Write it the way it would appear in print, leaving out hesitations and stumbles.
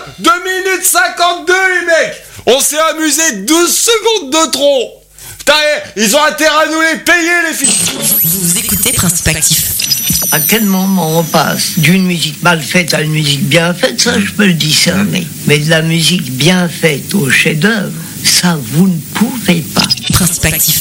2 minutes 52, les mecs. On s'est amusé 12 secondes de trop. Putain, ils ont intérêt à nous les payer, les filles. Vous écoutez Principe Actif. À quel moment on passe d'une musique mal faite à une musique bien faite, ça je peux le discerner. Mais de la musique bien faite au chef-d'œuvre, ça vous ne pouvez pas. Principe Actif.